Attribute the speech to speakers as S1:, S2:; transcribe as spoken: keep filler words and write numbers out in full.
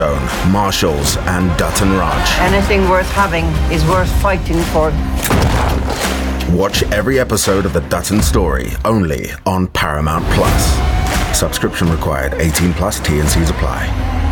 S1: Marshals, and Dutton Ranch.
S2: Anything worth having is worth fighting for.
S1: Watch every episode of The Dutton Story, only on Paramount Plus. Subscription required. eighteen plus. T and C's apply.